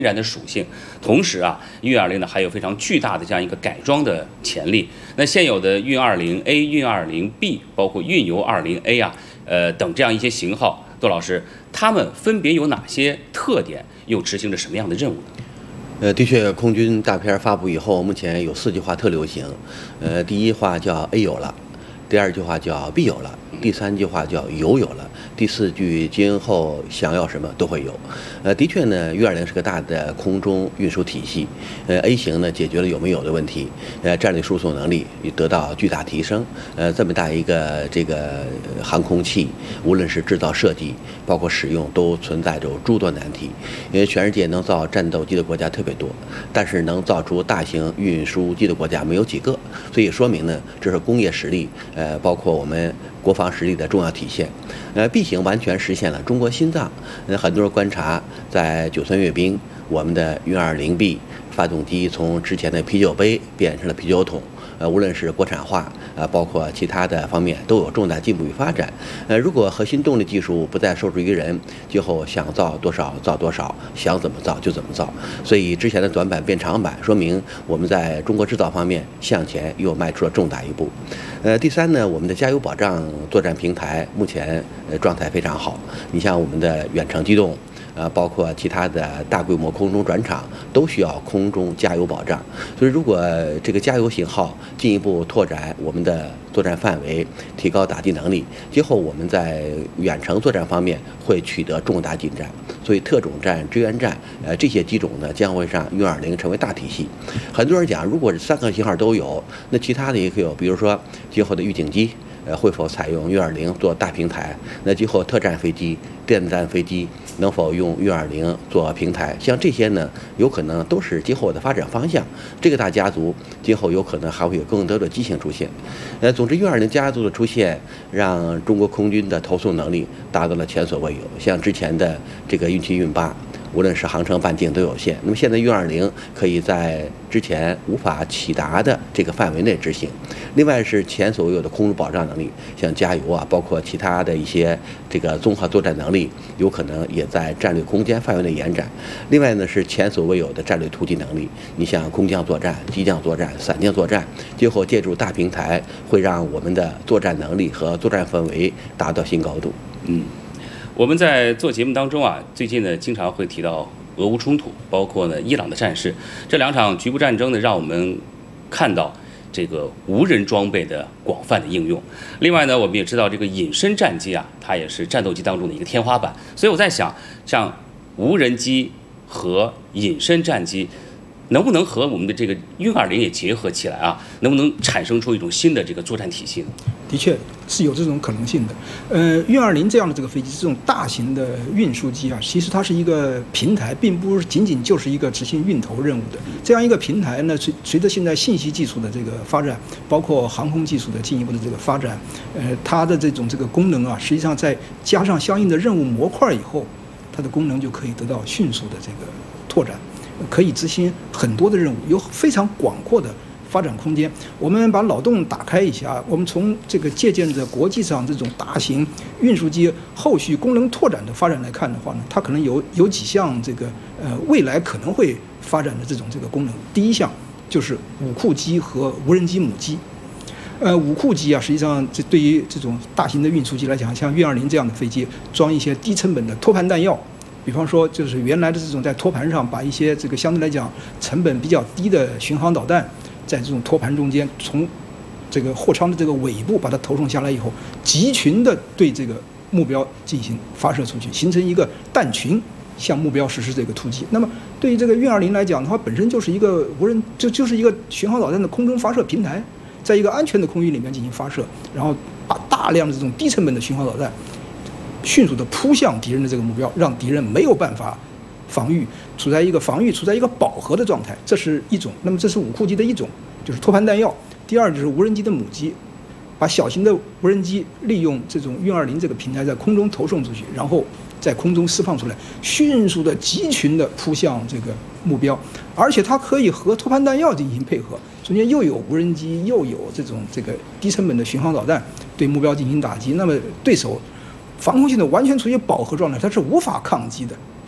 然的属性，同时啊，运20呢还有非常巨大的这样一个改装的潜力。那现有的运20A、运20B，包括运油20A 啊，等这样一些型号，窦老师，它们分别有哪些特点，又执行着什么样的任务呢？ 的确，空军大片发布以后，目前有4句话特流行。第一话叫 A 有了，第2句话叫 B 有了，第3句话叫有了，第4句今后想要什么都会有。的确呢，运20是个大的空中运输体系。A 型呢解决了有没有的问题，战略输送能力得到巨大提升。这么大一个这个航空器，无论是制造设计，包括使用，都存在着诸多难题。因为全世界能造战斗机的国家特别多，但是能造出大型运输机的国家没有几个，所以说明呢，这是工业实力，包括我们国防实力的重要体现。B 型完全实现了中国心脏。很多人观察，在93阅兵，我们的运20B 发动机从之前的啤酒杯变成了啤酒桶。无论是国产化，包括其他的方面，都有重大进步与发展。如果核心动力技术不再受制于人，今后想造多少造多少，想怎么造就怎么造。所以之前的短板变长板，说明我们在中国制造方面向前又迈出了重大一步。第3呢，我们的加油保障作战平台目前状态非常好。你像我们的远程机动。包括其他的大规模空中转场都需要空中加油保障，所以如果这个加油型号进一步拓展我们的作战范围，提高打击能力，今后我们在远程作战方面会取得重大进展。所以特种战、支援战，这些机种呢将会让运20成为大体系。很多人讲，如果3个型号都有，那其他的也可以有，比如说今后的预警机。会否采用运20做大平台？那今后特战飞机、电子战飞机能否用运20做平台？像这些呢，有可能都是今后的发展方向。这个大家族今后有可能还会有更多的机型出现。总之，运20家族的出现，让中国空军的投送能力达到了前所未有。像之前的这个运7、运8。无论是航程半径都有限，那么现在运20可以在之前无法起达的这个范围内执行。另外是前所未有的空中保障能力，像加油啊，包括其他的一些这个综合作战能力，有可能也在战略空间范围内延展。另外呢是前所未有的战略突击能力，你像空降作战、机降作战、伞降作战，最后借助大平台，会让我们的作战能力和作战氛围达到新高度。 我们在做节目当中啊，最近呢经常会提到俄乌冲突，包括呢伊朗的战事，这2场局部战争呢，让我们看到这个无人装备的广泛的应用。另外呢，我们也知道这个隐身战机啊，它也是战斗机当中的一个天花板。所以我在想，像无人机和隐身战机，能不能和我们的这个运20也结合起来啊？能不能产生出一种新的这个作战体系呢？ 的确是有这种可能性的。运20这样的这个飞机，这种大型的运输机啊，其实它是一个平台，并不仅仅就是一个执行运头任务的。这样一个平台呢，随着现在信息技术的这个发展，包括航空技术的进一步的这个发展，它的这个功能啊，实际上再加上相应的任务模块以后，它的功能就可以得到迅速的这个拓展。可以执行很多的任务，有非常广阔的发展空间。我们把脑洞打开一下，我们从这个借鉴着国际上这种大型运输机后续功能拓展的发展来看的话呢，它可能有几项这个未来可能会发展的这个功能。第一项就是五库机和无人机母机。五库机啊，实际上这对于这种大型的运输机来讲，像运20这样的飞机，装一些低成本的托盘弹药。比方说，就是原来的这种在托盘上把一些这个相对来讲成本比较低的巡航导弹，在这种托盘中间，从这个货舱的这个尾部把它投送下来以后，集群的对这个目标进行发射出去，形成一个弹群向目标实施这个突击。那么对于这个运20来讲，它本身就是一个就是一个巡航导弹的空中发射平台，在一个安全的空域里面进行发射，然后把大量的这种低成本的巡航导弹迅速地扑向敌人的这个目标，让敌人没有办法防御，处在一个饱和的状态，这是一种。那么这是五库机的一种，就是托盘弹药。第二就是无人机的母机，把小型的无人机利用这种运20这个平台在空中投送出去，然后在空中释放出来，迅速的集群的扑向这个目标，而且它可以和托盘弹药进行配合，中间又有无人机，又有这个低成本的巡航导弹对目标进行打击，那么对手防空系统完全处于饱和状态，它是无法抗击的，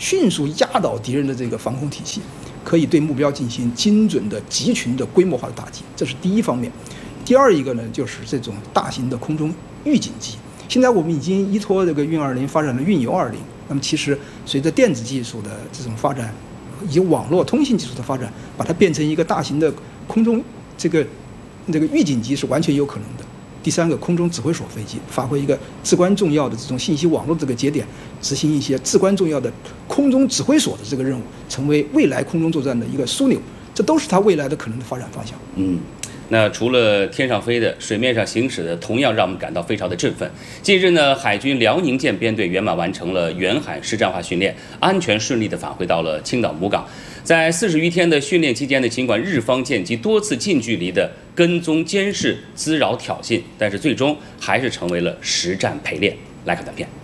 迅速压倒敌人的这个防空体系，可以对目标进行精准的集群的规模化的打击，这是第一方面。第二一个呢，就是这种大型的空中预警机。现在我们已经依托这个运20发展了运油20，那么其实随着电子技术的这种发展，以及网络通信技术的发展，把它变成一个大型的空中这个预警机是完全有可能的。第三个，空中指挥所飞机发挥一个至关重要的这种信息网络这个节点，执行一些至关重要的空中指挥所的这个任务，成为未来空中作战的一个枢纽，这都是它未来的可能的发展方向。 那除了天上飞的，水面上行驶的，同样让我们感到非常的振奋。近日呢，海军辽宁舰编队圆满完成了远海实战化训练，安全顺利地返回到了青岛母港。在40余天的训练期间呢，尽管日方舰机多次近距离的跟踪监视、滋扰挑衅，但是最终还是成为了实战陪练。来看短片。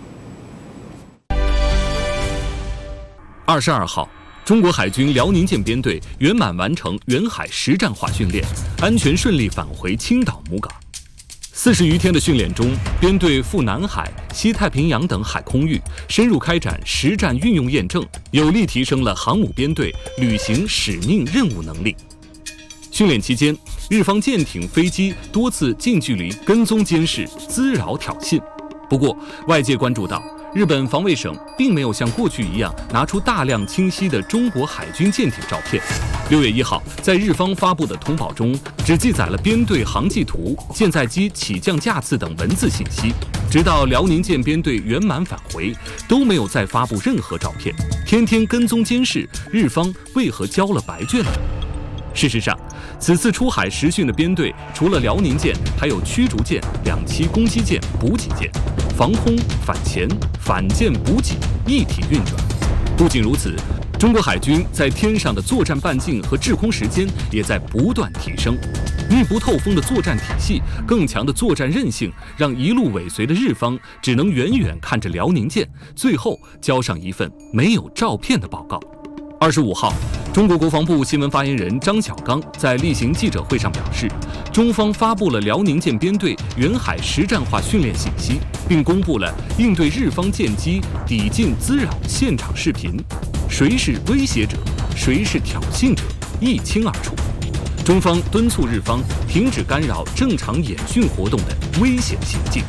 22号。中国海军辽宁舰编队圆满完成远海实战化训练，安全顺利返回青岛母港。40余天的训练中，编队赴南海、西太平洋等海空域，深入开展实战运用验证，有力提升了航母编队履行使命任务能力。训练期间，日方舰艇、飞机多次近距离跟踪监视、滋扰挑衅。不过，外界关注到，日本防卫省并没有像过去一样拿出大量清晰的中国海军舰艇照片。6月1号，在日方发布的通报中，只记载了编队航迹图、舰载机起降架次等文字信息。直到辽宁舰编队圆满返回，都没有再发布任何照片。天天跟踪监视，日方为何交了白卷呢？事实上，此次出海实训的编队，除了辽宁舰，还有驱逐舰、2栖攻击舰、补给舰，防空、反潜、反舰补给一体运转。不仅如此，中国海军在天上的作战半径和制空时间也在不断提升。密不透风的作战体系，更强的作战韧性，让一路尾随的日方只能远远看着辽宁舰，最后交上一份没有照片的报告。25号，中国国防部新闻发言人张晓刚在例行记者会上表示，中方发布了辽宁舰编队远海实战化训练信息，并公布了应对日方舰机抵近滋扰现场视频，谁是威胁者，谁是挑衅者，一清二楚。中方敦促日方停止干扰正常演训活动的危险行径。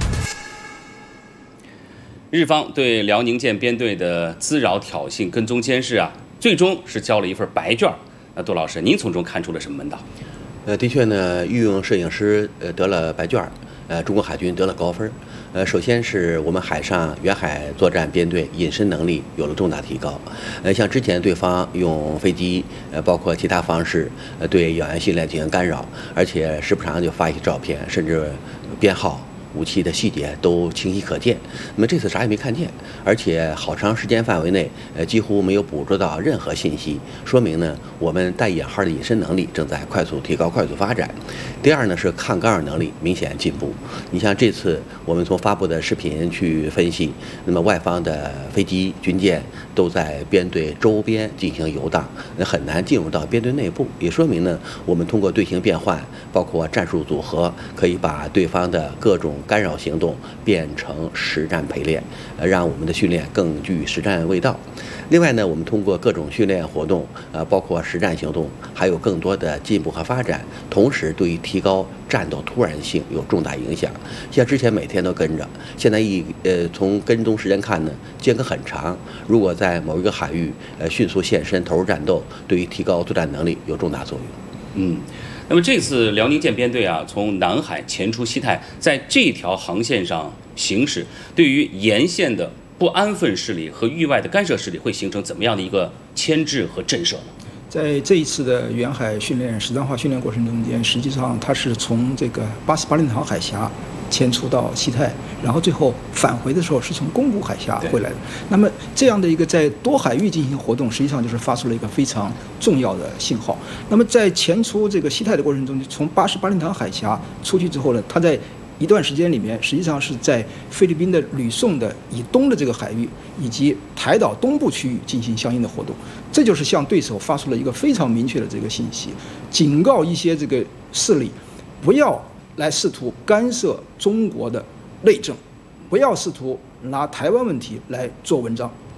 日方对辽宁舰编队的滋扰、挑衅、跟踪、监视最终是交了一份白卷。那杜老师，您从中看出了什么门道？ 的确呢，御用摄影师得了白卷，中国海军得了高分。首先是我们海上远海作战编队隐身能力有了重大提高。像之前对方用飞机，包括其他方式，对演员训练进行干扰，而且时不常就发一些照片，甚至编号。武器的细节都清晰可见，那么这次啥也没看见，而且好长时间范围内，几乎没有捕捉到任何信息，说明呢，我们带引号的隐身能力正在快速提高、快速发展。第二呢是抗干扰能力明显进步。你像这次我们从发布的视频去分析，那么外方的飞机、军舰都在编队周边进行游荡，很难进入到编队内部，也说明呢，我们通过队形变换，包括战术组合，可以把对方的各种干扰行动变成实战陪练，让我们的训练更具实战味道。另外呢，我们通过各种训练活动，包括实战行动，还有更多的进步和发展，同时对于提高战斗突然性有重大影响。像之前每天都跟着，现在从跟踪时间看呢，间隔很长。如果在某一个海域迅速现身投入战斗，对于提高作战能力有重大作用。 那么这次辽宁舰编队从南海前出西太，在这条航线上行驶，对于沿线的不安分势力和域外的干涉势力会形成怎么样的一个牵制和震慑呢？ 在这一次的远海训练实战化训练过程中间，实际上它是从这个巴士巴林塘海峡迁出到西太，然后最后返回的时候是从宫古海峡回来的。那么这样的一个在多海域进行活动，实际上就是发出了一个非常重要的信号。那么在前出这个西太的过程中，从巴士巴林塘海峡出去之后呢，它在一段时间里面，实际上是在菲律宾的吕宋的以东的这个海域以及台岛东部区域进行相应的活动，这就是向对手发出了一个非常明确的这个信息，警告一些这个势力不要来试图干涉中国的内政，不要试图拿台湾问题来做文章。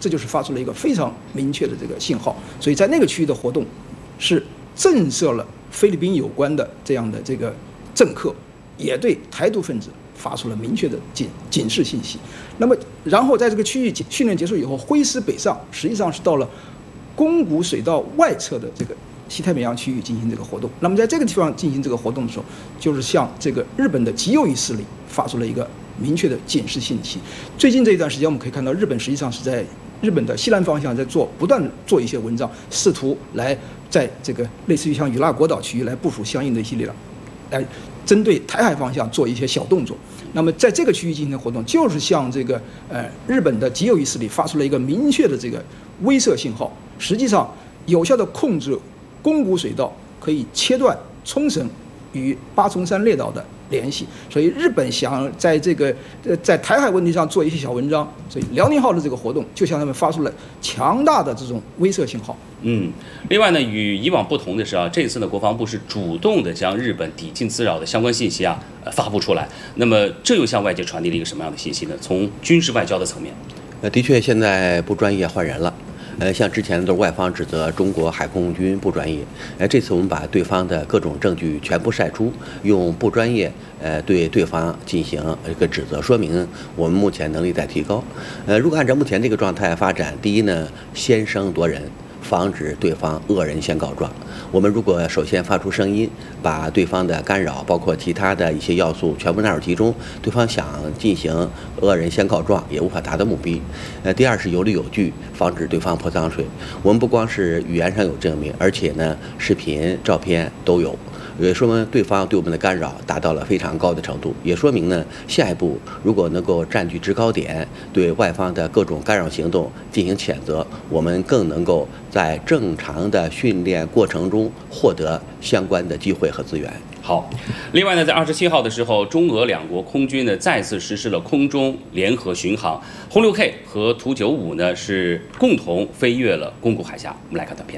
这就是发出了一个非常明确的这个信号。所以在那个区域的活动，是震慑了菲律宾有关的这样的这个政客，也对台独分子发出了明确的警示信息。那么，然后在这个区域训练结束以后，挥师北上，实际上是到了宫古水道外侧的这个西太平洋区域进行这个活动。那么在这个地方进行这个活动的时候，就是向这个日本的极右翼势力发出了一个明确的警示信息。最近这一段时间，我们可以看到，日本实际上是在日本的西南方向不断做一些文章，试图来在这个类似于像与那国岛区域来部署相应的一些力量，来针对台海方向做一些小动作。那么在这个区域进行的活动，就是向这个日本的极右翼势力发出了一个明确的这个威慑信号，实际上有效的控制宫古水道，可以切断冲绳与八重山列岛的联系。所以日本想在这个在台海问题上做一些小文章，所以辽宁号的这个活动就向他们发出了强大的这种威慑信号。 另外呢，与以往不同的是啊，这次呢，国防部是主动的将日本抵近滋扰的相关信息发布出来。那么这又向外界传递了一个什么样的信息呢？从军事外交的层面， 的确现在不专业换人了。像之前都是外方指责中国海空军不专业，这次我们把对方的各种证据全部晒出，用不专业对对方进行一个指责，说明我们目前能力在提高。如果按照目前这个状态发展，第一呢，先声夺人，防止对方恶人先告状。我们如果首先发出声音，把对方的干扰，包括其他的一些要素全部纳入其中，对方想进行恶人先告状也无法达到目的。第二是有理有据，防止对方泼脏水。我们不光是语言上有证明，而且呢，视频、照片都有。也说明对方对我们的干扰达到了非常高的程度，也说明呢，下一步如果能够占据制高点，对外方的各种干扰行动进行谴责，我们更能够在正常的训练过程中获得相关的机会和资源。 好，另外呢，在27号的时候，中俄两国空军呢再次实施了空中联合巡航，轰6K 和图95呢是共同飞越了宫古海峡。我们来看短片。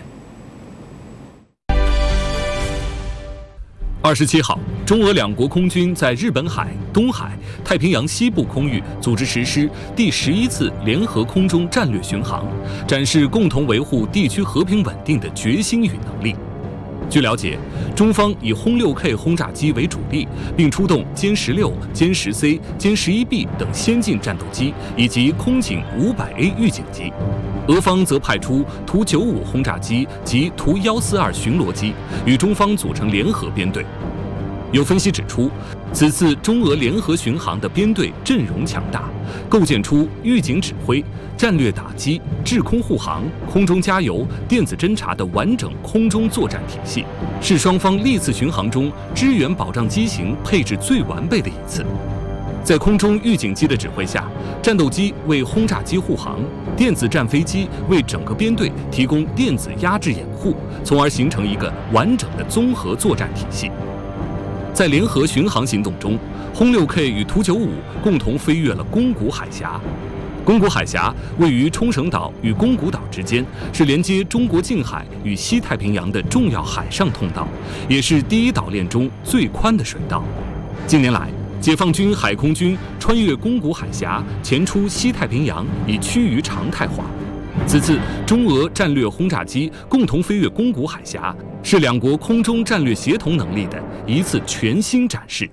27号，中俄两国空军在日本海、东海、太平洋西部空域组织实施第11次联合空中战略巡航，展示共同维护地区和平稳定的决心与能力。据了解，中方以轰6K 轰炸机为主力，并出动歼16、歼10C、歼11B 等先进战斗机以及空警500A 预警机。俄方则派出图95轰炸机及图142巡逻机，与中方组成联合编队。有分析指出，此次中俄联合巡航的编队阵容强大，构建出预警指挥、战略打击、制空护航、空中加油、电子侦察的完整空中作战体系，是双方历次巡航中支援保障机型配置最完备的一次。在空中预警机的指挥下，战斗机为轰炸机护航，电子战飞机为整个编队提供电子压制掩护，从而形成一个完整的综合作战体系。在联合巡航行动中，轰6K 与图95共同飞越了宫古海峡。宫古海峡位于冲绳岛与宫古岛之间，是连接中国近海与西太平洋的重要海上通道，也是第一岛链中最宽的水道。近年来，解放军海空军穿越宫古海峡，前出西太平洋，已趋于常态化。此次中俄战略轰炸机共同飞越宫古海峡，是两国空中战略协同能力的一次全新展示。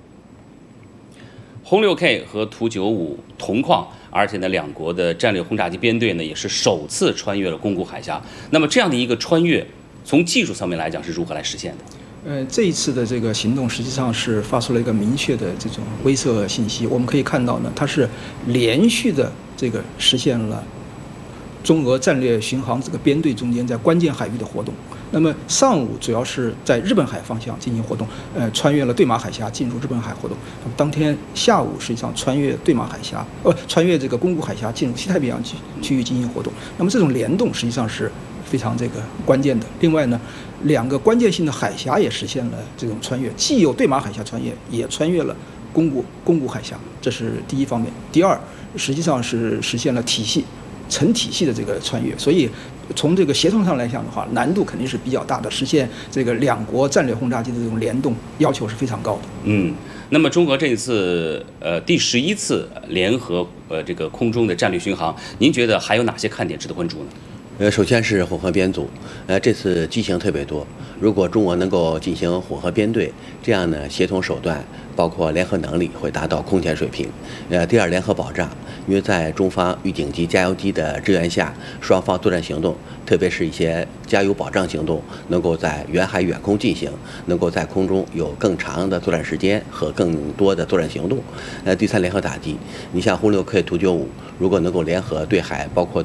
轰6K 和图95同框，而且呢，两国的战略轰炸机编队呢也是首次穿越了宫古海峡。那么这样的一个穿越，从技术层面来讲是如何来实现的？ 这一次的这个行动实际上是发出了一个明确的这种威慑信息。我们可以看到呢，它是连续的这个实现了中俄战略巡航这个编队中间在关键海域的活动。那么上午主要是在日本海方向进行活动，穿越了对马海峡进入日本海活动。那么当天下午实际上穿越对马海峡，穿越这个宫古海峡进入西太平洋区域进行活动。那么这种联动实际上是非常这个关键的。另外呢，两个关键性的海峡也实现了这种穿越，既有对马海峡穿越，也穿越了宫古海峡，这是第一方面。第二，实际上是实现了成体系的这个穿越。所以从这个协同上来讲的话，难度肯定是比较大的，实现这个两国战略轰炸机的这种联动要求是非常高的。 那么中国这一次第11次联合这个空中的战略巡航，您觉得还有哪些看点值得关注呢？ 首先是混合编组，这次机型特别多。如果中国能够进行混合编队，这样呢，协同手段包括联合能力会达到空前水平。第二，联合保障，因为在中方预警机、加油机的支援下，双方作战行动，特别是一些加油保障行动，能够在远海、远空进行，能够在空中有更长的作战时间和更多的作战行动。第三，联合打击，你像轰6K、图95，如果能够联合对海，包括